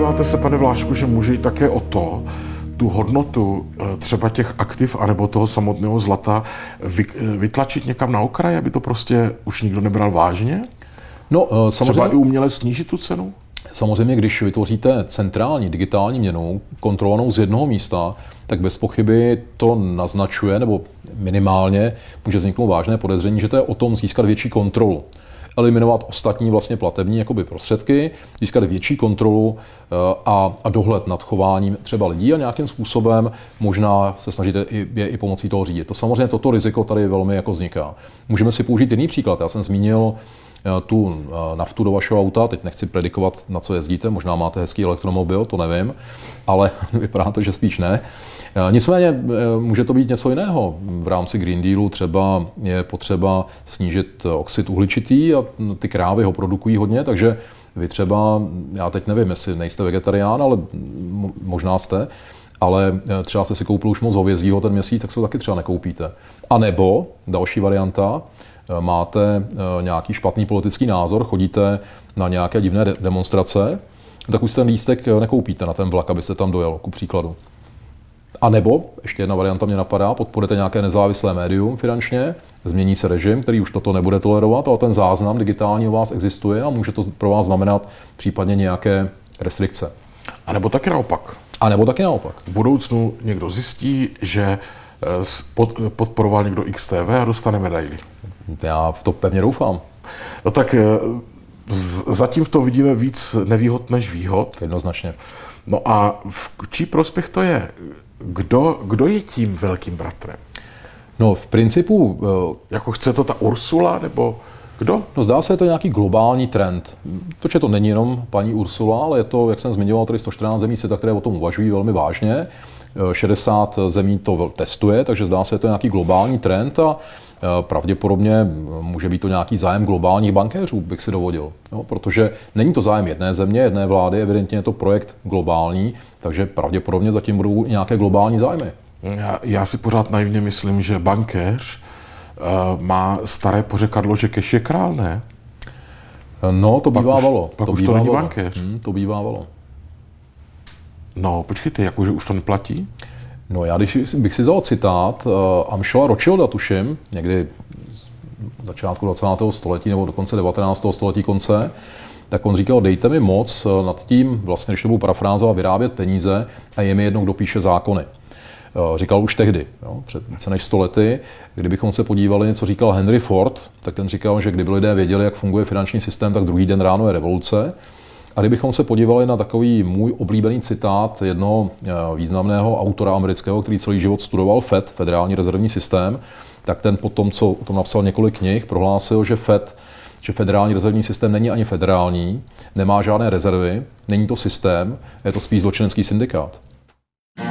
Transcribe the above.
Nedomníváte se, pane Vlášku, že může jít také o to, tu hodnotu třeba těch aktiv anebo toho samotného zlata vytlačit někam na okraj, aby to prostě už nikdo nebral vážně? No, samozřejmě, třeba i uměle snížit tu cenu? Samozřejmě, když vytvoříte centrální digitální měnu, kontrolovanou z jednoho místa, tak bez pochyby to naznačuje, nebo minimálně může vzniknout vážné podezření, že to je o tom získat větší kontrolu. Eliminovat ostatní vlastně platební jakoby prostředky, získat větší kontrolu a dohled nad chováním třeba lidí a nějakým způsobem možná se snažíte je i pomocí toho řídit. To samozřejmě toto riziko tady velmi jako vzniká. Můžeme si použít jiný příklad. Já jsem zmínil tu naftu do vašeho auta, teď nechci predikovat, na co jezdíte, možná máte hezký elektromobil, to nevím, ale vypadá to, že spíš ne. Nicméně může to být něco jiného. V rámci Green Dealu třeba je potřeba snížit oxid uhličitý a ty krávy ho produkují hodně, takže vy třeba, já teď nevím, jestli nejste vegetarián, ale možná jste, ale třeba jste si koupil už moc hovězího ten měsíc, tak se to taky třeba nekoupíte. A nebo další varianta, máte nějaký špatný politický názor, chodíte na nějaké divné demonstrace, tak už ten lístek nekoupíte na ten vlak, abyste tam dojel, ku příkladu. A nebo, ještě jedna varianta mě napadá, podporujete nějaké nezávislé médium finančně, změní se režim, který už toto nebude tolerovat, ale ten záznam digitální o vás existuje a může to pro vás znamenat případně nějaké restrikce. A nebo taky naopak. V budoucnu někdo zjistí, že podporoval někdo XTV a dostane medaili. Já v to pevně doufám. No tak zatím v tom vidíme víc nevýhod než výhod. Jednoznačně. No a v čí prospěch to je? Kdo je tím velkým bratrem? No v principu... Jako chce to ta Ursula, nebo kdo? No zdá se, je to nějaký globální trend. Protože to není jenom paní Ursula, ale je to, jak jsem zmiňoval, tady 114 zemí světa, které o tom uvažují velmi vážně. 60 zemí to testuje, takže zdá se, je to nějaký globální trend a pravděpodobně může být to nějaký zájem globálních bankéřů, bych si dovodil. No, protože není to zájem jedné země, jedné vlády, evidentně je to projekt globální, takže pravděpodobně zatím budou nějaké globální zájmy. Já si pořád naivně myslím, že bankéř má staré pořekadlo, že cash je král, ne? No, to bývávalo. Pak už to není bankéř. To bývávalo. No, počkejte, jakože už to neplatí? No já když bych si vzal citát Amschela Rothschilda, tuším, někdy z začátku 20. století nebo dokonce 19. století konce, tak on říkal, dejte mi moc nad tím, vlastně, když to budu parafrázovat, vyrábět peníze a je mi jedno, kdo píše zákony. Říkal už tehdy, jo, před více než 100 lety. Kdybychom se podívali, něco říkal Henry Ford, tak ten říkal, že kdyby lidé věděli, jak funguje finanční systém, tak druhý den ráno je revoluce. A kdybychom se podívali na takový můj oblíbený citát jednoho významného autora amerického, který celý život studoval FED, Federální rezervní systém, tak ten potom, co o tom napsal několik knih, prohlásil, že Federální rezervní systém není ani federální, nemá žádné rezervy, není to systém, je to spíš zločinecký syndikát.